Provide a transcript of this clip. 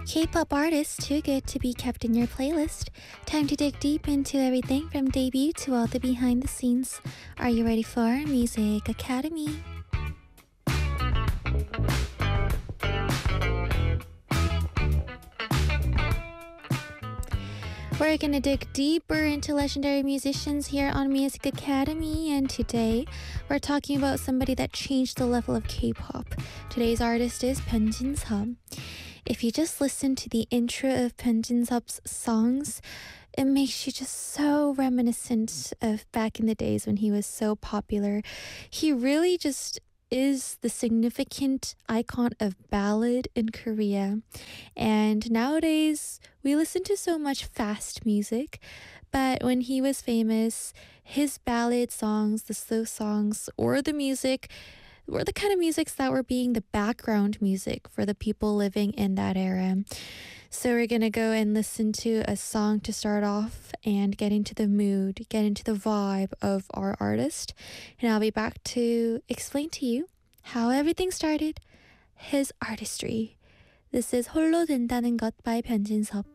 K-pop artists too good to be kept in your playlist. Time to dig deep into everything from debut to all the behind the scenes. Are you ready for Music Academy? We're gonna dig deeper into legendary musicians here on Music Academy, and today we're talking about somebody that changed the level of K-pop. Today's artist is Byung-jin. If you just listen to the intro of Byung-jin's songs, it makes you just so reminiscent of back in the days when he was so popular. He really just is the significant icon of ballad in Korea. And nowadays, we listen to so much fast music, but when he was famous, his ballad songs, the slow songs, or the music were the kind of musics that were being the background music for the people living in that era. So we're gonna go and listen to a song to start off and get into the mood, get into the vibe of our artist. And I'll be back to explain to you how everything started, his artistry. This is 홀로 된다는 것 by 변진섭.